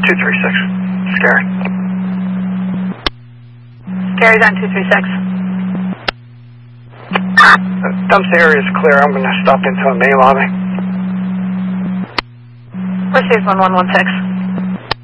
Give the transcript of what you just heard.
236. Scary. Gary's on 236. Dumpster area is clear. I'm going to stop into a main lobby. Receives 1116.